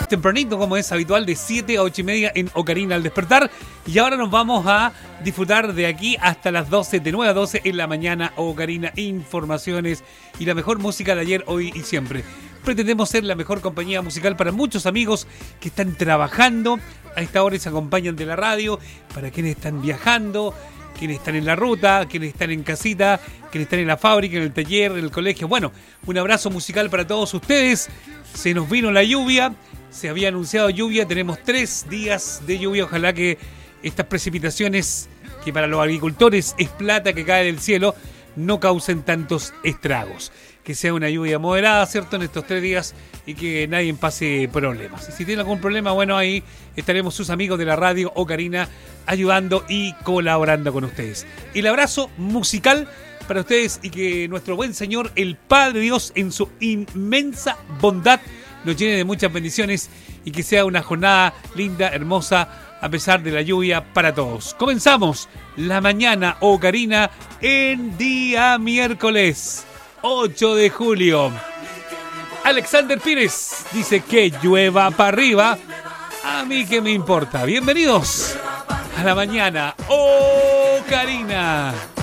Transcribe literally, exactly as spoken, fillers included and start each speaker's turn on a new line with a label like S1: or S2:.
S1: Tempranito, como es habitual, de siete a ocho y media en Ocarina al despertar. Y ahora nos vamos a disfrutar de aquí hasta las doce, de nueve a doce en la mañana. Ocarina, informaciones y la mejor música de ayer, hoy y siempre. Pretendemos ser la mejor compañía musical para muchos amigos que están trabajando a esta hora y se acompañan de la radio, para quienes están viajando, quienes están en la ruta, quienes están en casita, quienes están en la fábrica, en el taller, en el colegio. Bueno, un abrazo musical para todos ustedes. Se nos vino la lluvia, se había anunciado lluvia, tenemos tres días de lluvia. Ojalá que estas precipitaciones, que para los agricultores es plata que cae del cielo, no causen tantos estragos. Que sea una lluvia moderada, ¿cierto?, en estos tres días y que nadie pase problemas. Y si tiene algún problema, bueno, ahí estaremos sus amigos de la radio Ocarina ayudando y colaborando con ustedes. El abrazo musical para ustedes y que nuestro buen Señor, el Padre Dios, en su inmensa bondad, nos llene de muchas bendiciones y que sea una jornada linda, hermosa, a pesar de la lluvia para todos. Comenzamos la mañana Ocarina en día miércoles ocho de julio. Alexander Pires dice que llueva para arriba. A mí que me importa. Bienvenidos a la mañana Ocarina.